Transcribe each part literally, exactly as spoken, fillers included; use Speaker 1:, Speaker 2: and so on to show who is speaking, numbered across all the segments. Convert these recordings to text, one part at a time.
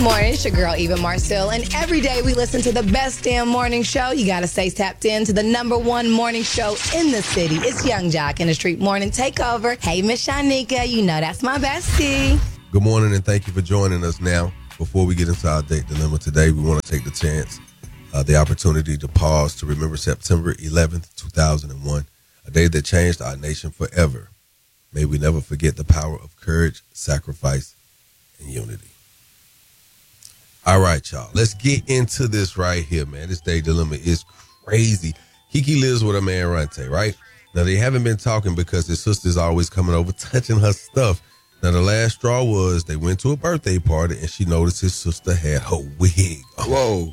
Speaker 1: morning. It's your girl, Eva Marcel. And every day we listen to the best damn morning show. You got to stay tapped in to the number one morning show in the city. It's Young Jock in the Street Morning Takeover. Hey, Miss Shanika, you know that's my bestie.
Speaker 2: Good morning, and thank you for joining us now. Before we get into our date dilemma today, we want to take the chance, uh, the opportunity to pause to remember September eleventh, two thousand one, a day that changed our nation forever. May we never forget the power of courage, sacrifice, and unity. All right, y'all. Let's get into this right here, man. This day dilemma is crazy. Kiki lives with her man, Rante, right? Now, they haven't been talking because his sister's always coming over, touching her stuff. Now, the last straw was they went to a birthday party, and she noticed his sister had her wig on. Whoa.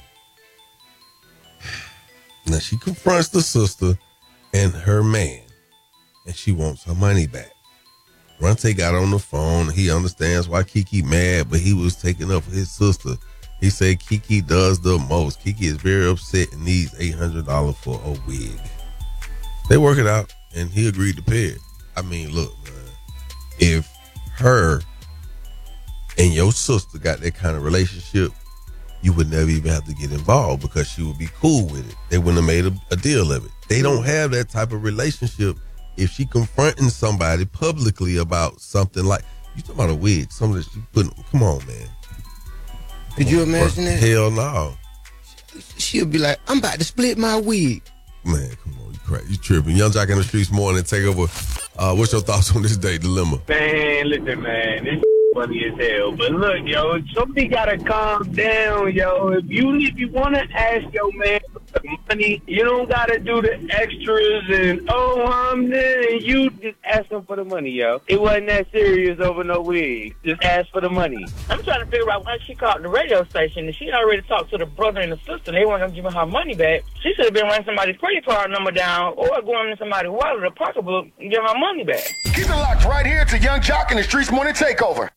Speaker 2: Now, she confronts the sister and her man, and she wants her money back. Rante got on the phone. He understands why Kiki mad, but he was taking up for his sister. He said Kiki does the most. Kiki is very upset and needs eight hundred dollars for a wig. They work it out, and he agreed to pay it. I mean, look, man, if her and your sister got that kind of relationship, you would never even have to get involved because she would be cool with it. They wouldn't have made a, a deal of it. They don't have that type of relationship. If she confronting somebody publicly about something like, you talking about a wig, something that she putting, come on, man.
Speaker 3: Could you imagine that?
Speaker 2: Hell no.
Speaker 3: She'll be like, I'm about to split my wig.
Speaker 2: Man, come on, you crazy. You tripping. Young Jock in the Streets morning, take over. Uh, what's your thoughts on this day dilemma?
Speaker 4: Man, listen, man, this funny as hell. But look, yo, somebody gotta calm down, yo. If you if you wanna ask your man for money, you don't gotta do the extras and oh I'm there and you just ask him for the money, yo. It wasn't that serious over no wig. Just ask for the money.
Speaker 5: I'm trying to figure out why she called the radio station and she already talked to the brother and the sister. They weren't gonna give her her money back. She should have been running somebody's credit card number down or going in somebody's wallet or pocketbook and give her money back.
Speaker 6: Keep it locked right here to Young Jock in the Streets Morning Takeover.